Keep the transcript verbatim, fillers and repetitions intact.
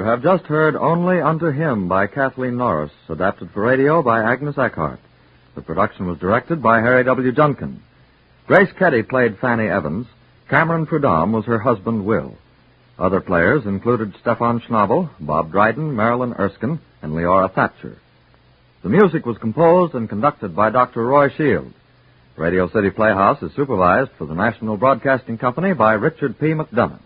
have just heard Only Unto Him by Kathleen Norris, adapted for radio by Agnes Eckhart. The production was directed by Harry W. Junkin. Grace Kelly played Fanny Evans. Cameron Prudhomme was her husband, Will. Other players included Stefan Schnabel, Bob Dryden, Marilyn Erskine, and Leora Thatcher. The music was composed and conducted by Doctor Roy Shield. Radio City Playhouse is supervised for the National Broadcasting Company by Richard P. McDonough.